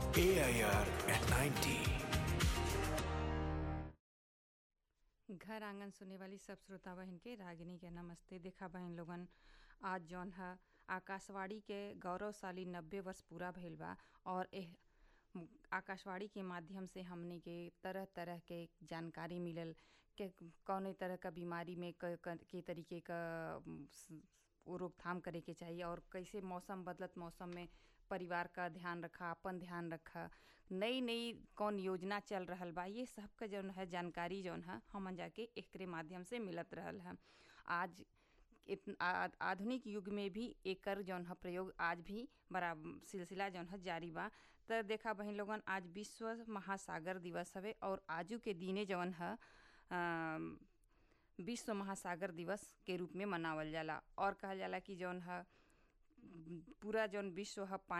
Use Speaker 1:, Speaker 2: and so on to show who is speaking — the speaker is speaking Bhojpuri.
Speaker 1: AIR at 90।
Speaker 2: घर आंगन सुने वाली सब श्रोता बहन के रागिनी के नमस्ते। देखा बहन लोगन, आज जौन है आकाशवाणी के गौरवशाली 90 वर्ष पूरा भइल बा और आकाशवाणी के माध्यम से हमने के तरह तरह के जानकारी मिलल के कौने तरह का बीमारी में के तरीके का रोकथाम करे के चाहिए और कैसे मौसम बदलत मौसम में परिवार का ध्यान रखा, अपन ध्यान रखा, नई नई कौन योजना चल रहल बा, ये सब का जौन है जानकारी जौन है हमन जाके एकरे माध्यम से मिलत रहल है। आज आधुनिक युग में भी एकर जौन है प्रयोग आज भी बड़ा सिलसिला जौन है जारी बा। तो देखा बहन लोगन, आज विश्व महासागर दिवस हवे और आजू के दिने जौन है विश्व महासागर दिवस के रूप में मनावल जाला और कहल जाला कि जौन है पूरा जौन विश्व है